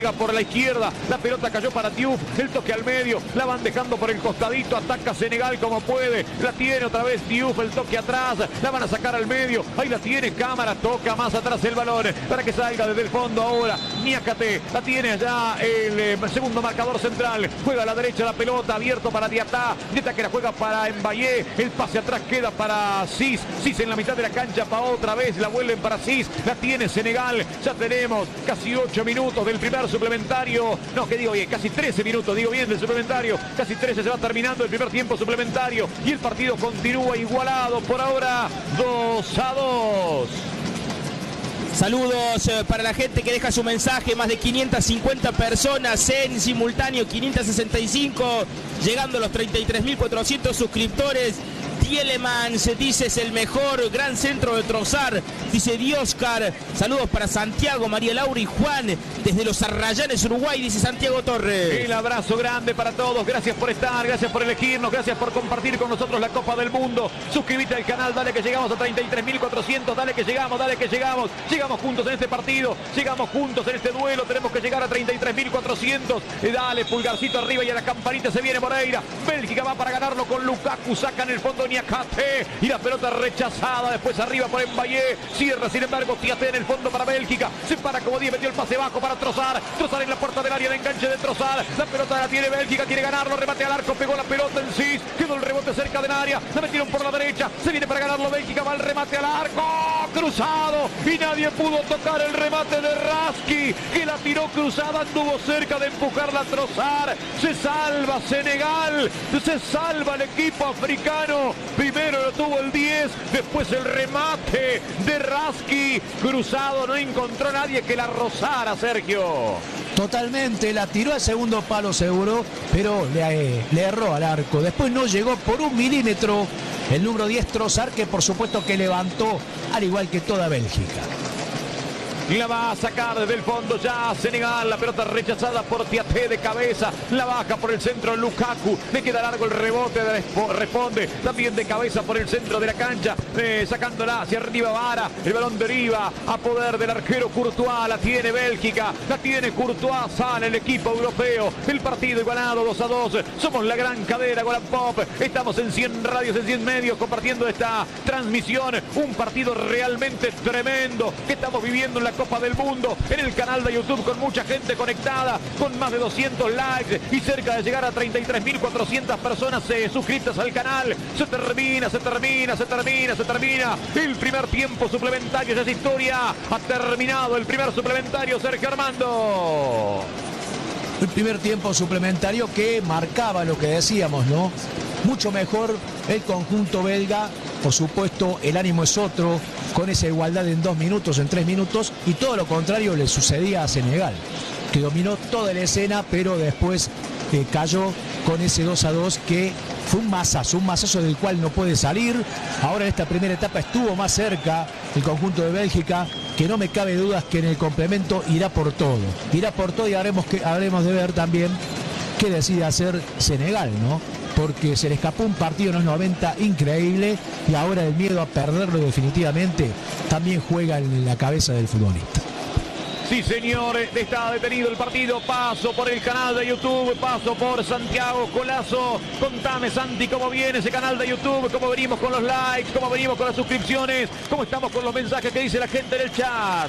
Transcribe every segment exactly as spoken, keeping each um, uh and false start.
Por la izquierda, la pelota cayó para Diouf, el toque al medio, la van dejando por el costadito, ataca Senegal como puede, la tiene otra vez Diouf, el toque atrás, la van a sacar al medio, ahí la tiene Cámara, toca más atrás el balón, para que salga desde el fondo ahora, Niakate, la tiene allá el eh, segundo marcador central, juega a la derecha la pelota, abierto para Diatá, Diatá que la juega para Mbaye, el pase atrás queda para Cis, Cis en la mitad de la cancha para otra vez, la vuelven para Cis, la tiene Senegal, ya tenemos casi ocho minutos del primer suplementario, no, que digo bien, casi trece minutos, digo bien, del suplementario, casi trece, se va terminando el primer tiempo suplementario y el partido continúa igualado por ahora dos a dos. Saludos eh, para la gente que deja su mensaje, más de quinientas cincuenta personas en simultáneo, quinientas sesenta y cinco, llegando a los treinta y tres mil cuatrocientos suscriptores. Tielemans dice es el mejor, gran centro de Trossard, dice Dioscar. Saludos para Santiago, María Laura y Juan desde los Arrayanes, Uruguay, dice Santiago Torres. El abrazo grande para todos, gracias por estar, gracias por elegirnos, gracias por compartir con nosotros la Copa del Mundo. Suscríbete al canal, dale que llegamos a treinta y tres mil cuatrocientos, dale que llegamos, dale que llegamos. Llegamos juntos en este partido, llegamos juntos en este duelo, tenemos que llegar a treinta y tres mil cuatrocientos. Y dale, pulgarcito arriba y a la campanita se viene Moreira. Bélgica va para ganarlo con Lukaku, saca en el fondo Niakate y la pelota rechazada, después arriba por Mbaye, cierra sin embargo Tiaté en el fondo para Bélgica, se para como diez, metió el pase bajo para Trossard, Trossard en la puerta del área, el enganche de Trossard, la pelota la tiene Bélgica, quiere ganarlo, remate al arco, pegó la pelota en sí, quedó el rebote cerca del área, la metieron por la derecha, se viene para ganarlo Bélgica, va el remate al arco, cruzado, y nadie pudo tocar el remate de Raski, que la tiró cruzada, anduvo cerca de empujarla a Trossard, se salva Senegal, se salva el equipo africano, primero lo tuvo el diez, después el remate de Raski, cruzado, no encontró a nadie que la rozara, Sergio. Totalmente, la tiró al segundo palo seguro, pero le, le erró al arco. Después no llegó por un milímetro el número diez Trossard, que por supuesto que levantó, al igual que toda Bélgica. La va a sacar desde el fondo ya Senegal, la pelota rechazada por Tiaté de cabeza, la baja por el centro Lukaku, le queda largo el rebote, responde también de cabeza por el centro de la cancha, eh, sacándola hacia arriba Vara, el balón deriva a poder del arquero Courtois, la tiene Bélgica, la tiene Courtois, sale el equipo europeo, el partido igualado dos a dos, somos la gran cadena Golan Pop, estamos en cien radios, en cien medios compartiendo esta transmisión, un partido realmente tremendo que estamos viviendo en la Copa del Mundo, en el canal de YouTube con mucha gente conectada, con más de doscientos likes y cerca de llegar a treinta y tres mil cuatrocientas personas eh, suscritas al canal. Se termina, se termina, se termina, se termina el primer tiempo suplementario, esa es historia, ha terminado el primer suplementario, Sergio Armando. El primer tiempo suplementario que marcaba lo que decíamos, ¿no? Mucho mejor el conjunto belga, por supuesto el ánimo es otro, con esa igualdad en dos minutos, en tres minutos, y todo lo contrario le sucedía a Senegal, que dominó toda la escena, pero después eh, cayó con ese dos a dos que fue un masazo, un masazo del cual no puede salir. Ahora en esta primera etapa estuvo más cerca el conjunto de Bélgica, que no me cabe dudas que en el complemento irá por todo, irá por todo y habremos, que, habremos de ver también qué decide hacer Senegal, ¿no? Porque se le escapó un partido en los noventa increíble y ahora el miedo a perderlo definitivamente también juega en la cabeza del futbolista. Sí, señor, está detenido el partido, paso por el canal de YouTube, paso por Santiago Colazo. Contame, Santi, cómo viene ese canal de YouTube, cómo venimos con los likes, cómo venimos con las suscripciones, cómo estamos con los mensajes que dice la gente en el chat.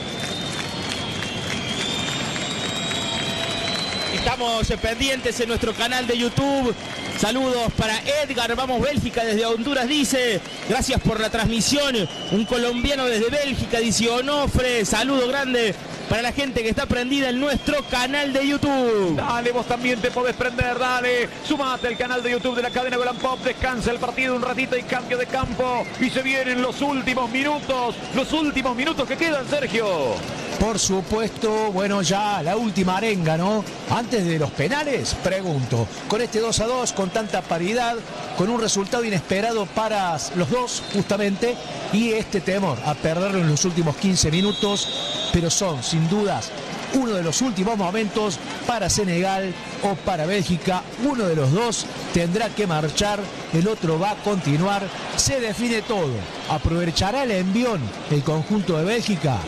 Estamos pendientes en nuestro canal de YouTube. Saludos para Edgar, vamos Bélgica desde Honduras, dice. Gracias por la transmisión. Un colombiano desde Bélgica, dice Onofre. Saludo grande para la gente que está prendida en nuestro canal de YouTube. Dale, vos también te podés prender, dale. Sumate al canal de YouTube de la cadena Golan Pop. Descansa el partido un ratito y cambio de campo. Y se vienen los últimos minutos. Los últimos minutos que quedan, Sergio. Por supuesto, bueno, ya la última arenga, ¿no? Antes de los penales, pregunto, con este dos a dos, con tanta paridad, con un resultado inesperado para los dos, justamente, y este temor a perderlo en los últimos quince minutos, pero son, sin dudas, uno de los últimos momentos para Senegal o para Bélgica. Uno de los dos tendrá que marchar, el otro va a continuar. Se define todo. ¿Aprovechará el envión el conjunto de Bélgica?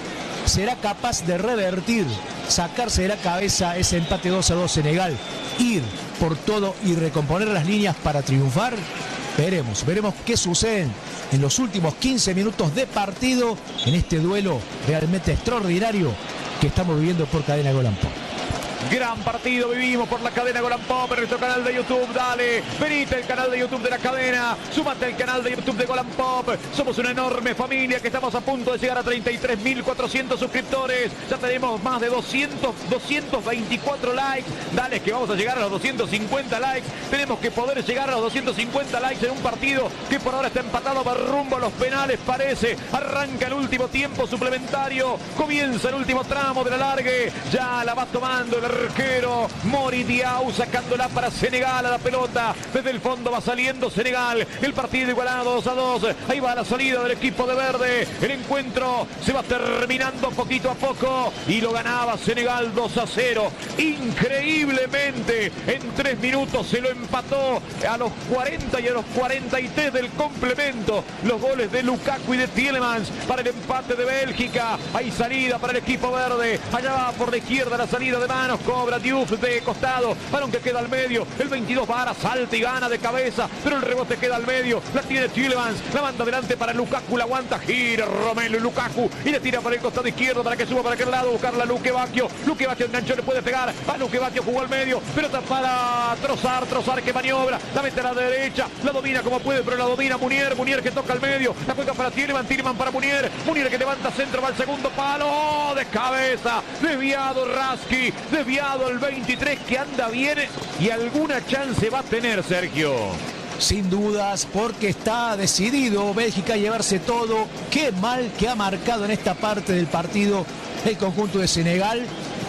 será capaz de revertir, sacarse de la cabeza ese empate dos a dos Senegal, ir por todo y recomponer las líneas para triunfar. Veremos, veremos qué sucede en los últimos quince minutos de partido en este duelo realmente extraordinario que estamos viviendo por Cadena Gol and Pop. Gran partido vivimos por la cadena Gol and Pop en nuestro canal de YouTube. Dale, venite al canal de YouTube de la cadena, súmate al canal de YouTube de Gol and Pop. Somos una enorme familia que estamos a punto de llegar a treinta y tres mil cuatrocientos suscriptores. Ya tenemos más de doscientos, doscientos veinticuatro likes. Dale, que vamos a llegar a los doscientos cincuenta likes. Tenemos que poder llegar a los doscientos cincuenta likes en un partido que por ahora está empatado, va rumbo a los penales, parece. Arranca el último tiempo suplementario, comienza el último tramo de la largue. Ya la va tomando el arquero Mori Diaw, sacándola para Senegal a la pelota. Desde el fondo va saliendo Senegal. El partido igualado dos a dos. Ahí va la salida del equipo de verde. El encuentro se va terminando poquito a poco y lo ganaba Senegal dos a cero. Increíblemente, en tres minutos se lo empató a los cuarenta y a los cuarenta y tres del complemento. Los goles de Lukaku y de Tielemans para el empate de Bélgica. Hay salida para el equipo verde. Allá va por la izquierda la salida de manos. Cobra Diouf de costado, balón que queda al medio, el veintidós Vara salta y gana de cabeza, pero el rebote queda al medio, la tiene Tielemans, la manda adelante para Lukaku, la aguanta, gira Romelu Lukaku y le tira para el costado izquierdo para que suba para aquel lado, buscarla a Luque Bacchio, Luque Bacchio enganchó, le puede pegar, a Luque Bacchio jugó al medio, pelota para Trossard, Trossard que maniobra, la mete a la derecha, la domina como puede, pero la domina Munier, Munier que toca al medio, la juega para Tielemans, Tielemans para Munier, Munier que levanta centro, va al segundo palo, ¡oh! De cabeza, desviado Raski, desviado el veintitrés que anda bien y alguna chance va a tener, Sergio. Sin dudas, porque está decidido Bélgica a llevarse todo. Qué mal que ha marcado en esta parte del partido el conjunto de Senegal.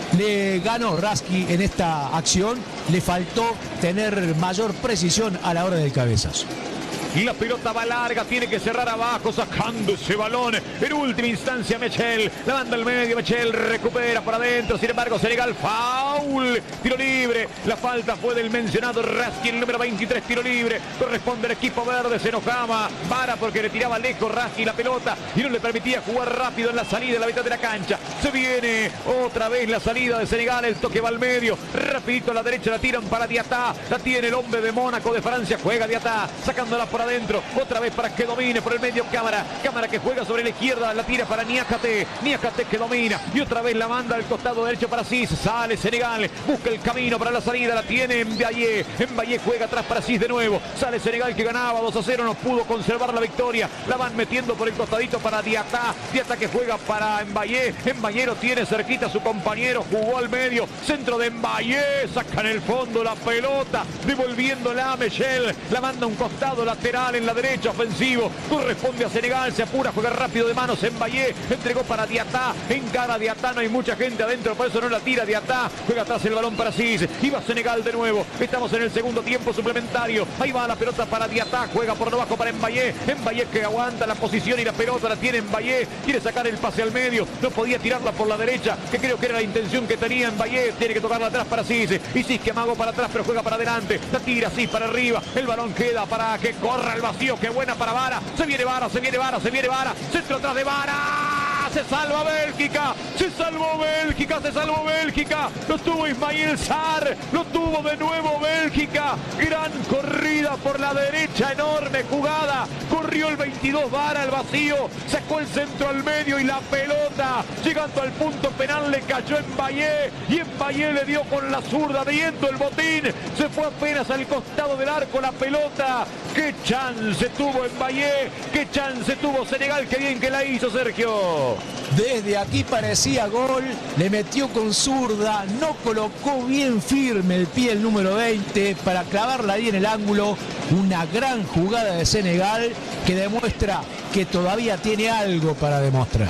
Le ganó Raski en esta acción, le faltó tener mayor precisión a la hora del cabezazo. Y la pelota va larga, tiene que cerrar abajo, sacando ese balón. En última instancia, Mechel. La manda al medio, Mechel recupera por adentro. Sin embargo, Senegal, foul. Tiro libre. La falta fue del mencionado Raski, el número veintitrés, tiro libre. Corresponde al equipo verde. Se enojaba Vara porque le tiraba lejos Raski la pelota y no le permitía jugar rápido en la salida de la mitad de la cancha. Se viene otra vez la salida de Senegal. El toque va al medio. Rapidito a la derecha la tiran para Diatá. La tiene el hombre de Mónaco de Francia. Juega Diatá, sacándola por adentro, otra vez para que domine por el medio Cámara, Cámara que juega sobre la izquierda, la tira para Niakate, Niakate que domina y otra vez la manda al costado derecho para Cis, sale Senegal, busca el camino para la salida, la tiene Mbaye, Mbaye juega atrás para Cis de nuevo, sale Senegal que ganaba dos a cero, no pudo conservar la victoria, la van metiendo por el costadito para Diatá, Diatá que juega para Mbaye, Mbaye lo tiene cerquita a su compañero, jugó al medio, centro de Mbaye, saca en el fondo la pelota, devolviéndola a Mechel, la manda a un costado lateral en la derecha, ofensivo, corresponde a Senegal, se apura, juega rápido de manos en Mbaye, entregó para Diatá, encara Diatá, no hay mucha gente adentro, por eso no la tira Diatá, juega atrás el balón para Cis, iba Senegal de nuevo, estamos en el segundo tiempo suplementario, ahí va la pelota para Diatá, juega por debajo para Mbaye, Mbaye que aguanta la posición y la pelota la tiene Mbaye, quiere sacar el pase al medio, no podía tirarla por la derecha, que creo que era la intención que tenía Mbaye, tiene que tocarla atrás para Cis, y Cis que amago para atrás, pero juega para adelante, la tira Cis para arriba, el balón queda para que corra al vacío, qué buena para Vara, se viene Vara, se viene Vara, se viene Vara, centro atrás de Vara, se salva Bélgica, se salvó Bélgica, se salvó Bélgica, lo tuvo Ismail Sarr, lo tuvo de nuevo Bélgica, gran corrida por la derecha, enorme jugada, corrió el veintidós Vara al vacío, sacó el centro al medio y la pelota, llegando al punto penal le cayó en Mbaye y en Mbaye le dio con la zurda, viendo el botín, se fue apenas al costado del arco la pelota, qué chance tuvo Mbaye, qué chance tuvo Senegal, qué bien que la hizo Sergio. Desde aquí parecía gol, le metió con zurda, no colocó bien firme el pie el número veinte para clavarla ahí en el ángulo. Una gran jugada de Senegal que demuestra que todavía tiene algo para demostrar.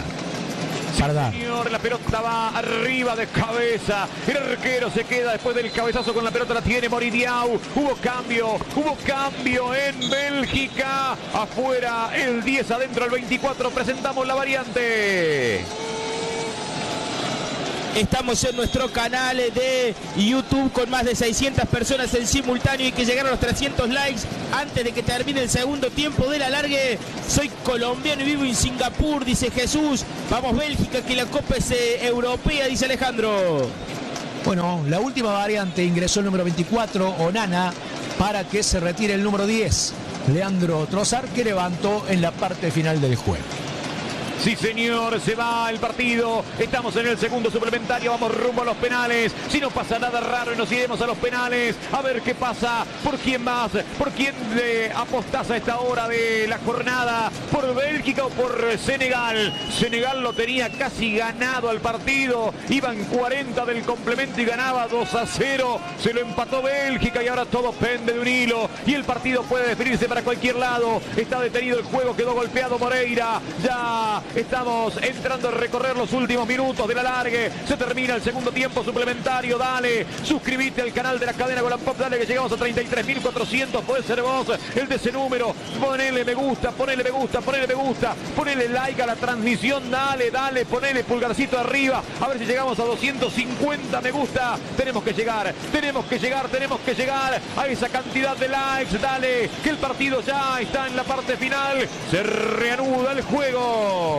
Sí, señor, la pelota va arriba de cabeza. El arquero se queda después del cabezazo con la pelota, la tiene Mori Diaw. Hubo cambio, hubo cambio en Bélgica. Afuera el diez, adentro el veinticuatro. Presentamos la variante. Estamos en nuestro canal de YouTube con más de seiscientas personas en simultáneo y que llegaron a los trescientos likes antes de que termine el segundo tiempo del alargue. Soy colombiano y vivo en Singapur, dice Jesús. Vamos Bélgica, que la Copa es eh, europea, dice Alejandro. Bueno, la última variante ingresó el número veinticuatro, Onana, para que se retire el número diez, Leandro Trossard, que levantó en la parte final del juego. Sí, señor, se va el partido. Estamos en el segundo suplementario. Vamos rumbo a los penales. Si no pasa nada raro y nos iremos a los penales. A ver qué pasa. ¿Por quién más? ¿Por quién le apostás a esta hora de la jornada? ¿Por Bélgica o por Senegal? Senegal lo tenía casi ganado al partido. Iban cuarenta del complemento y ganaba dos a cero. Se lo empató Bélgica y ahora todo pende de un hilo. Y el partido puede definirse para cualquier lado. Está detenido el juego. Quedó golpeado Moreira. Ya... Estamos entrando a recorrer los últimos minutos del alargue. Se termina el segundo tiempo suplementario. Dale, suscríbete al canal de la cadena Golampop. Dale que llegamos a treinta y tres mil cuatrocientos. Puede ser vos el de ese número. Ponele me gusta, ponele me gusta, ponele me gusta. Ponele like a la transmisión. Dale, dale, ponele pulgarcito arriba. A ver si llegamos a doscientos cincuenta me gusta. Tenemos que llegar, tenemos que llegar, tenemos que llegar a esa cantidad de likes. Dale, que el partido ya está en la parte final. Se reanuda el juego.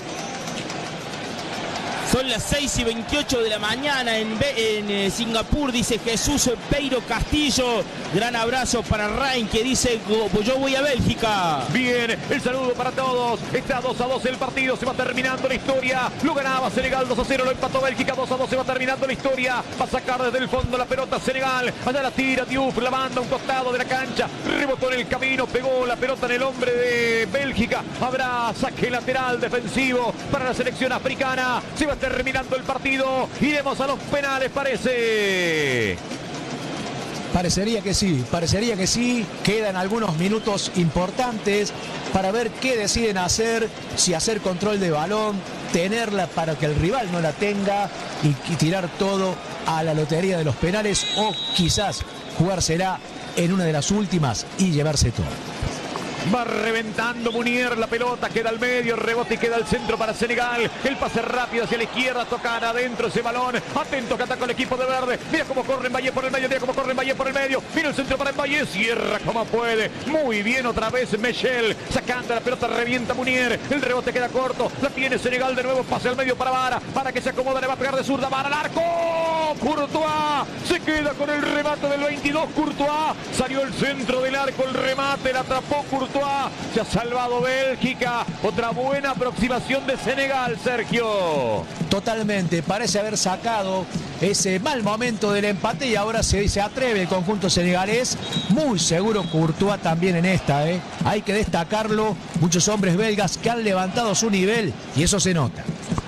Son las seis y veintiocho de la mañana en, en eh, Singapur, dice Jesús Peiro Castillo. Gran abrazo para Rain, que dice yo voy a Bélgica. Bien, el saludo para todos. Está dos a dos el partido, se va terminando la historia. Lo ganaba Senegal dos a cero, lo empató Bélgica dos a dos, se va terminando la historia. Va a sacar desde el fondo la pelota Senegal. Allá la tira Diouf, la manda a un costado de la cancha. Rebotó en el camino, pegó la pelota en el hombre de Bélgica. Habrá saque lateral defensivo para la selección africana. Se va terminando el partido. Iremos a los penales, parece. Parecería que sí, parecería que sí. Quedan algunos minutos importantes para ver qué deciden hacer, si hacer control de balón, tenerla para que el rival no la tenga y, y tirar todo a la lotería de los penales, o quizás jugársela en una de las últimas y llevarse todo. Va reventando Munier, la pelota queda al medio, rebote y queda al centro para Senegal. El pase rápido hacia la izquierda, tocan adentro ese balón. Atento que ataca el equipo de verde. Mira cómo corre Mbaye por el medio, mira cómo corre Mbaye por el medio. Mira el centro para Mbaye, cierra como puede. Muy bien otra vez Michel, sacando la pelota, revienta Munier. El rebote queda corto, la tiene Senegal de nuevo, pase al medio para Vara. Para que se acomoda, le va a pegar de zurda, Vara al arco. Courtois se queda con el remate del veintidós, Courtois. Salió el centro del arco, el remate, la atrapó Courtois. Se ha salvado Bélgica. Otra buena aproximación de Senegal, Sergio. Totalmente, parece haber sacado ese mal momento del empate y ahora se, se atreve el conjunto senegalés. Muy seguro Courtois también en esta, ¿eh? Hay que destacarlo. Muchos hombres belgas que han levantado su nivel y eso se nota.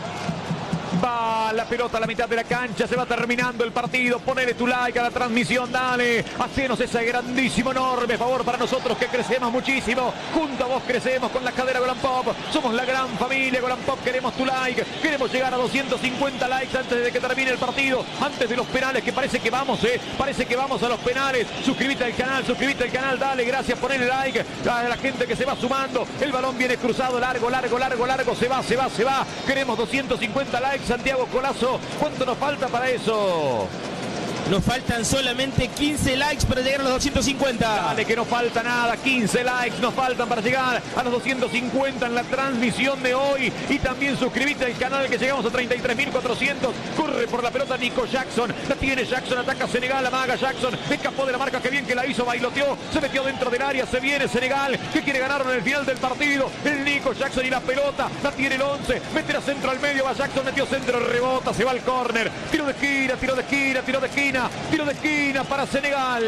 Va la pelota a la mitad de la cancha, se va terminando el partido. Ponele tu like a la transmisión, dale. Hacenos ese grandísimo, enorme favor para nosotros que crecemos muchísimo. Junto a vos crecemos con la cadena Golampop. Somos la gran familia Golampop. Queremos tu like, queremos llegar a doscientos cincuenta likes antes de que termine el partido, antes de los penales, que parece que vamos, eh. Parece que vamos a los penales. Suscríbete al canal, suscríbete al canal, dale, gracias, ponele like a la gente que se va sumando. El balón viene cruzado, largo, largo, largo, largo, se va, se va, se va. Queremos doscientos cincuenta likes. Santiago Colazo, ¿cuánto nos falta para eso? Nos faltan solamente quince likes para llegar a los doscientos cincuenta. Dale, que no falta nada, quince likes nos faltan para llegar a los doscientos cincuenta en la transmisión de hoy. Y también suscríbete al canal, que llegamos a treinta y tres mil cuatrocientos. Corre por la pelota Nico Jackson, la tiene Jackson, ataca Senegal, amaga Jackson, escapó de la marca, que bien que la hizo, bailoteó, se metió dentro del área, se viene Senegal, que quiere ganar en el final del partido. El Nico Jackson y la pelota, la tiene el once, mete a centro al medio, va Jackson, metió centro, rebota, se va al córner, tiro de esquina, tiro de esquina, tiro de esquina. Tiro de esquina para Senegal.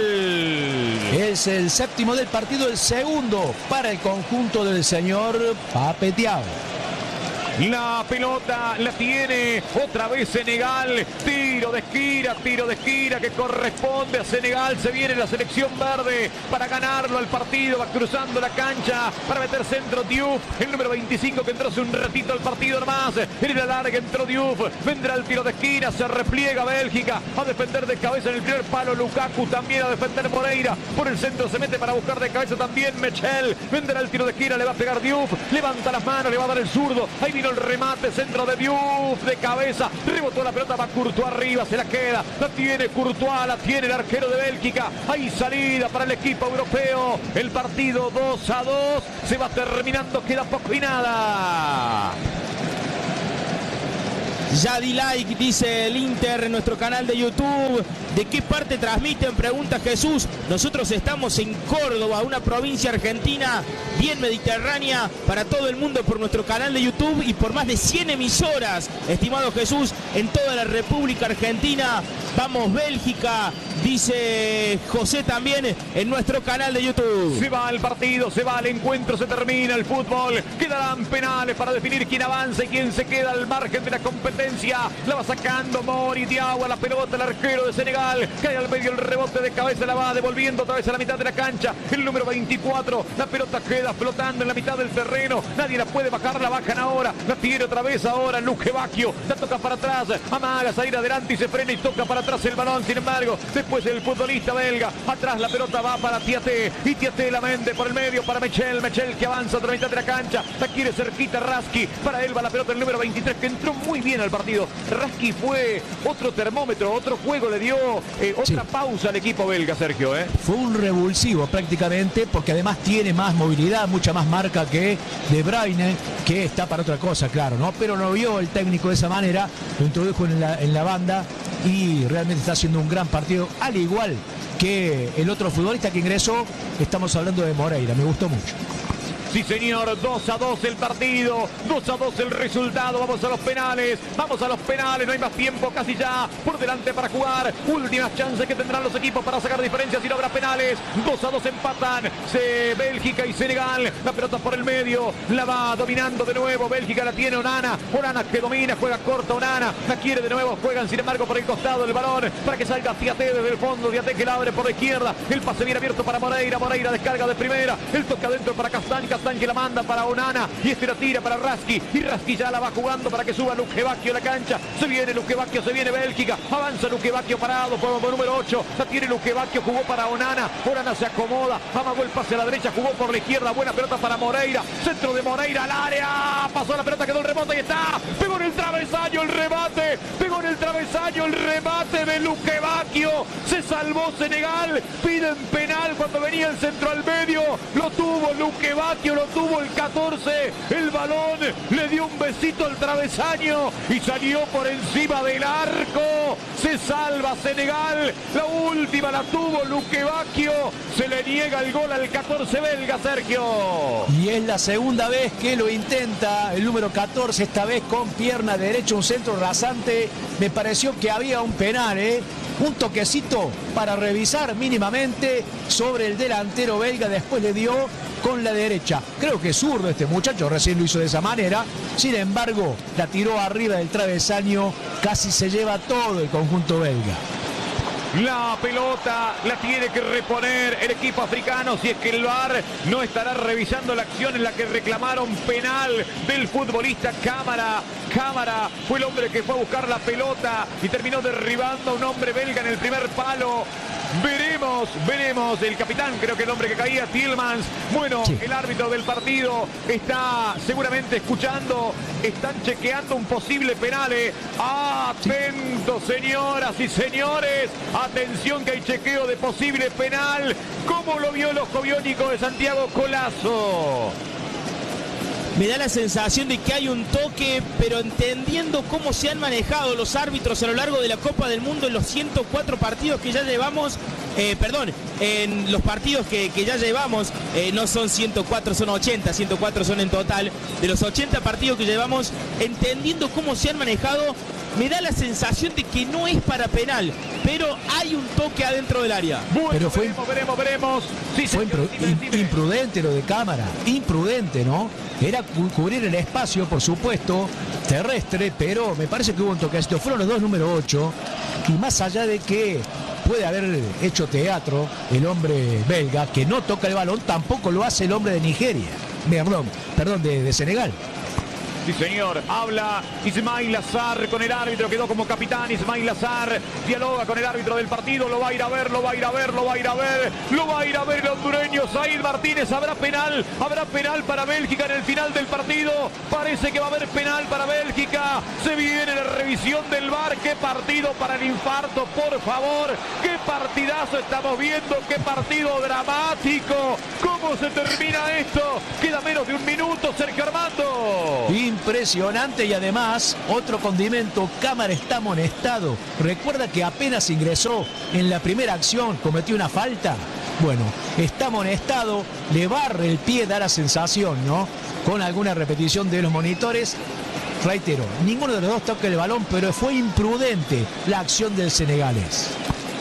Es el séptimo del partido, el segundo para el conjunto del señor Pape Thiaw. La pelota la tiene otra vez Senegal. Tiro de esquina, tiro de esquina que corresponde a Senegal. Se viene la selección verde para ganarlo al partido. Va cruzando la cancha para meter centro Diouf, el número veinticinco, que entró hace un ratito al partido nomás. En el alargue entró Diouf. Vendrá el tiro de esquina. Se repliega Bélgica a defender de cabeza en el primer palo. Lukaku también a defender Moreira. Por el centro se mete para buscar de cabeza también Michel. Vendrá el tiro de esquina. Le va a pegar Diouf. Levanta las manos, le va a dar el zurdo. Ahí vino vino el remate, centro de Diouf, de cabeza, rebotó la pelota, va Courtois arriba, se la queda, la tiene Courtois, la tiene el arquero de Bélgica, hay salida para el equipo europeo, el partido dos a dos, se va terminando, queda poco y nada. Ya di like, dice el Inter en nuestro canal de YouTube. ¿De qué parte transmiten? Pregunta Jesús. Nosotros estamos en Córdoba, una provincia argentina bien mediterránea para todo el mundo por nuestro canal de YouTube y por más de cien emisoras, estimado Jesús, en toda la República Argentina. Vamos Bélgica, dice José también en nuestro canal de YouTube. Se va el partido, se va el encuentro, se termina el fútbol. Quedarán penales para definir quién avanza y quién se queda al margen de la competencia. La va sacando Mori Diawa, la pelota, el arquero de Senegal. Cae al medio el rebote de cabeza, la va devolviendo otra vez a la mitad de la cancha. El número veinticuatro, la pelota queda flotando en la mitad del terreno. Nadie la puede bajar, la bajan ahora. La tiene otra vez ahora Luque Bacchio. La toca para atrás, amaga salir adelante y se frena y toca para atrás el balón. Sin embargo, después el futbolista belga. Atrás la pelota va para Tiaté. Y Tiaté la vende por el medio para Mechel. Mechel que avanza a la mitad de la cancha. La quiere cerquita Raski. Para él va la pelota el número veintitrés que entró muy bien al partido. Raski fue otro termómetro, otro juego, le dio eh, otra sí. pausa al equipo belga, Sergio. ¿eh? Fue un revulsivo prácticamente porque además tiene más movilidad, mucha más marca que De Bruyne, que está para otra cosa, claro, ¿no? Pero no vio el técnico de esa manera, lo introdujo en la, en la banda y realmente está haciendo un gran partido, al igual que el otro futbolista que ingresó, estamos hablando de Moreira, me gustó mucho. Sí, señor, dos a dos el partido, dos a dos el resultado, vamos a los penales, vamos a los penales, no hay más tiempo, casi ya, por delante para jugar, últimas chances que tendrán los equipos para sacar diferencias y no habrá penales, dos a dos empatan, se, Bélgica y Senegal, la pelota por el medio, la va dominando de nuevo, Bélgica la tiene Onana, Onana que domina, juega corta Onana, la quiere de nuevo, juegan sin embargo por el costado del balón, para que salga Tiaté desde el fondo, Tiaté que la abre por la izquierda, el pase bien abierto para Moreira, Moreira descarga de primera, el toque adentro para Castaño, Castaño que la manda para Onana y este la tira para Raski y Raski ya la va jugando para que suba Luque Bacchio a la cancha, se viene Luque Bacchio, se viene Bélgica, avanza Luque Bacchio parado por el número ocho, la tiene Luque Bacchio, jugó para Onana, Onana se acomoda, amagó el pase a la derecha, jugó por la izquierda, buena pelota para Moreira, centro de Moreira al área, pasó la pelota, quedó el rebote y está, pegó en el travesaño el remate, pegó en el travesaño el remate de Luque Bacchio, se salvó Senegal, piden penal cuando venía el centro al medio, lo tuvo Luque Bacchio, lo tuvo el catorce, el balón le dio un besito al travesaño y salió por encima del arco, se salva Senegal, la última la tuvo Luque Bacchio, se le niega el gol al catorce belga, Sergio. Y es la segunda vez que lo intenta el número catorce, esta vez con pierna derecha, un centro rasante, me pareció que había un penal, ¿eh? Un toquecito para revisar mínimamente sobre el delantero belga, después le dio con la derecha. Creo que es zurdo este muchacho, recién lo hizo de esa manera, sin embargo la tiró arriba del travesaño, casi se lleva todo el conjunto belga. La pelota la tiene que reponer el equipo africano, si es que el V A R no estará revisando la acción en la que reclamaron penal del futbolista Cámara. Cámara fue el hombre que fue a buscar la pelota y terminó derribando a un hombre belga en el primer palo. Veremos, veremos, el capitán, creo que el hombre que caía, Tielemans. Bueno, sí. El árbitro del partido está seguramente escuchando, están chequeando un posible penal. Atentos, sí. Señoras y señores, atención que hay chequeo de posible penal. ¿Cómo lo vio el ojo biónico de Santiago Collazo? Me da la sensación de que hay un toque, pero entendiendo cómo se han manejado los árbitros a lo largo de la Copa del Mundo en los ciento cuatro partidos que ya llevamos, eh, perdón, en los partidos que, que ya llevamos, eh, no son ciento cuatro, son ochenta, ciento cuatro son en total, de los ochenta partidos que llevamos, entendiendo cómo se han manejado, me da la sensación de que no es para penal, pero hay un toque adentro del área. Bueno, pero fue, veremos, veremos, veremos. Sí, fue señor, impru dime, dime. imprudente lo de Cámara, imprudente, ¿no? Era cu cubrir el espacio, por supuesto, terrestre, pero me parece que hubo un toquecito. Fueron los dos número ocho, y más allá de que puede haber hecho teatro el hombre belga, que no toca el balón, tampoco lo hace el hombre de Nigeria, perdón, perdón de, de Senegal. Sí, señor. Habla Ismail Azar con el árbitro. Quedó como capitán Ismail Azar. Dialoga con el árbitro del partido. Lo va a ir a ver, lo va a ir a ver, lo va a ir a ver. Lo va a ir a ver el hondureño Said Martínez. Habrá penal. Habrá penal para Bélgica en el final del partido. Parece que va a haber penal para Bélgica. Se viene la revisión del V A R. Qué partido para el infarto, por favor. Qué partidazo estamos viendo. Qué partido dramático. ¿Cómo se termina esto? Queda menos de un minuto, Sergio Armando. Impresionante, y además otro condimento. Cámara está amonestado. Recuerda que apenas ingresó en la primera acción, cometió una falta. Bueno, está amonestado, le barre el pie, da la sensación, ¿no? Con alguna repetición de los monitores. Reitero, ninguno de los dos toca el balón, pero fue imprudente la acción del senegalés.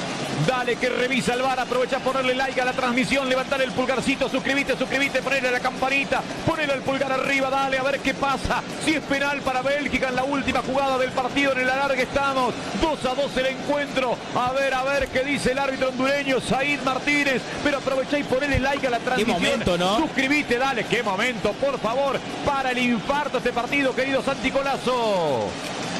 Dale que revisa el V A R, aprovecha ponerle like a la transmisión, levantar el pulgarcito, suscribite, suscribite, ponerle la campanita, ponerle el pulgar arriba, dale a ver qué pasa. Si es penal para Bélgica en la última jugada del partido, en el alargue estamos, dos a dos el encuentro. A ver, a ver qué dice el árbitro hondureño, Said Martínez, pero aprovecha y ponele like a la transmisión. Qué momento, ¿no? Suscribite, dale, qué momento, por favor, para el infarto este partido, querido Santi Colazo.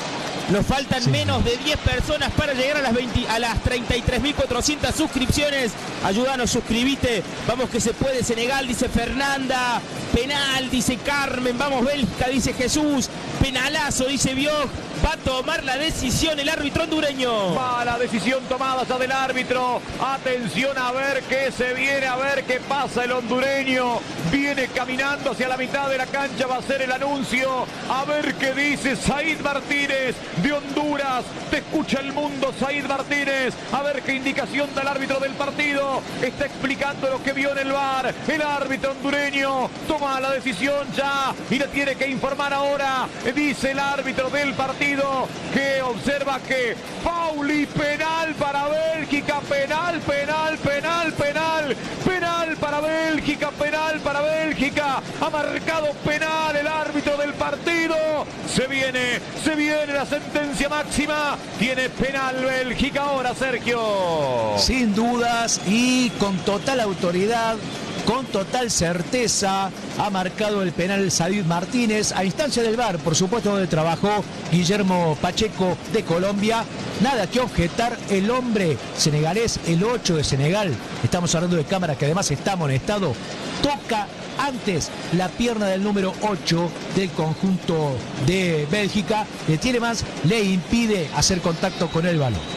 Nos faltan sí. menos de diez personas para llegar a las, veinte, a las treinta y tres mil cuatrocientas suscripciones. Ayúdanos, suscribite. Vamos que se puede. Senegal, dice Fernanda. Penal, dice Carmen. Vamos Bélgica, dice Jesús. Penalazo, dice Biog. Va a tomar la decisión el árbitro hondureño. Va la decisión tomada ya del árbitro. Atención a ver qué se viene, a ver qué pasa el hondureño. Viene caminando hacia la mitad de la cancha, va a ser el anuncio. A ver qué dice Said Martínez de Honduras. Te escucha el mundo, Said Martínez. A ver qué indicación da el árbitro del partido. Está explicando lo que vio en el V A R. El árbitro hondureño toma la decisión ya y la tiene que informar ahora. Dice el árbitro del partido que observa que foul y penal para Bélgica. Penal, penal, penal, penal. Penal para Bélgica, penal para Bélgica. Ha marcado penal el árbitro del partido. Se viene, se viene la sentencia máxima. Tiene penal Bélgica ahora, Sergio. Sin dudas y con total autoridad, con total certeza, ha marcado el penal Said Martínez a instancia del V A R, por supuesto, donde trabajó Guillermo Pacheco de Colombia. Nada que objetar, el hombre senegalés, el ocho de Senegal, estamos hablando de Cámara, que además está amonestado, toca antes la pierna del número ocho del conjunto de Bélgica. Le tiene más, le impide hacer contacto con el balón.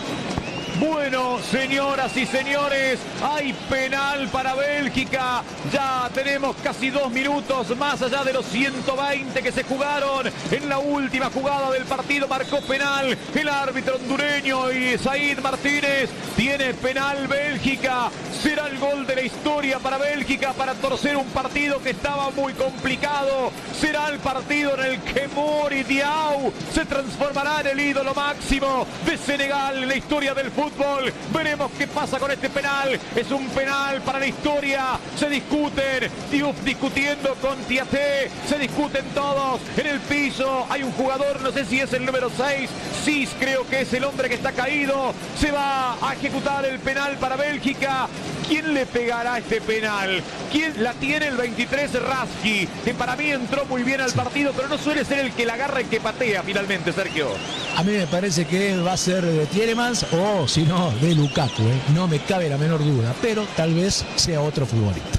Bueno, señoras y señores, hay penal para Bélgica. Ya tenemos casi dos minutos más allá de los ciento veinte que se jugaron. En la última jugada del partido marcó penal el árbitro hondureño y Said Martínez. Tiene penal Bélgica. Será el gol de la historia para Bélgica para torcer un partido que estaba muy complicado. Será el partido en el que Mori Diaw se transformará en el ídolo máximo de Senegal en la historia del fútbol. Veremos qué pasa con este penal. Es un penal para la historia. Se discuten, Diouf discutiendo con Tiaté. Se discuten todos en el piso. Hay un jugador, no sé si es el número seis. Sí, creo que es el hombre que está caído. Se va a ejecutar el penal para Bélgica. ¿Quién le pegará este penal? ¿Quién la tiene? El veintitrés, Raski, que para mí entró muy bien al partido, pero no suele ser el que la agarra y que patea finalmente, Sergio. A mí me parece que va a ser de Tielemans o, si no, de Lukaku, ¿eh? No me cabe la menor duda, pero tal vez sea otro futbolista.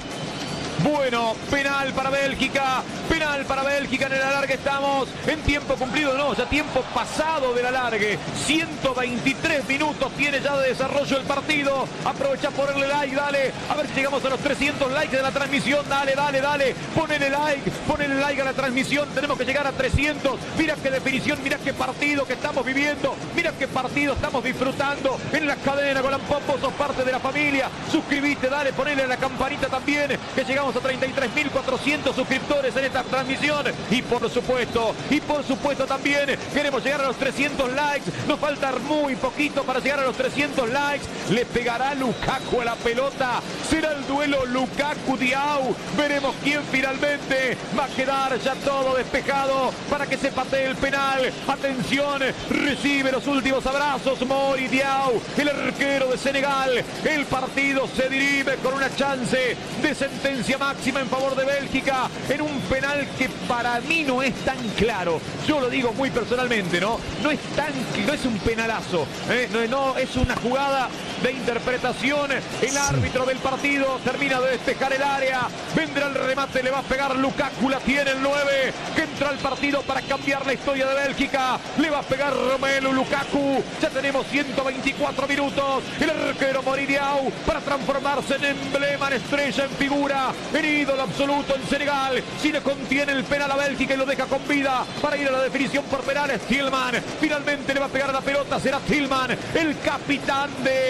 Bueno, penal para Bélgica, penal para Bélgica en el alargue. Estamos en tiempo cumplido, no, ya tiempo pasado del alargue. ciento veintitrés minutos tiene ya de desarrollo el partido. Aprovecha ponerle like, dale, a ver si llegamos a los trescientos likes de la transmisión. Dale, dale, dale, ponele like, ponele like a la transmisión. Tenemos que llegar a trescientos. Mira qué definición, mira qué partido que estamos viviendo, mira qué partido estamos disfrutando en la cadena con la Popo. Sos parte de la familia, suscribite, dale, ponele a la campanita también, que llegamos a treinta y tres mil cuatrocientos suscriptores en esta transmisión. Y por supuesto, y por supuesto también queremos llegar a los trescientos likes. Nos falta muy poquito para llegar a los trescientos likes. Le pegará Lukaku a la pelota. Será el duelo Lukaku-Diaw. Veremos quién finalmente va a quedar ya todo despejado para que se patee el penal. Atención, recibe los últimos abrazos Mori Diaw, el arquero de Senegal. El partido se dirime con una chance de sentencia máxima en favor de Bélgica en un penal que para mí no es tan claro. Yo lo digo muy personalmente, ¿no? No es tan, no es un penalazo, ¿eh? no, no es una jugada de interpretación. El árbitro del partido termina de despejar el área. Vendrá el remate, le va a pegar Lukaku, la tiene el nueve, que entra al partido para cambiar la historia de Bélgica. Le va a pegar Romelu Lukaku. Ya tenemos ciento veinticuatro minutos. El arquero Moridiao para transformarse en emblema, en estrella, en figura, en ídolo absoluto en Senegal. Si le contiene el penal a Bélgica y lo deja con vida para ir a la definición por penales, Tillman finalmente le va a pegar a la pelota. Será Tillman el capitán de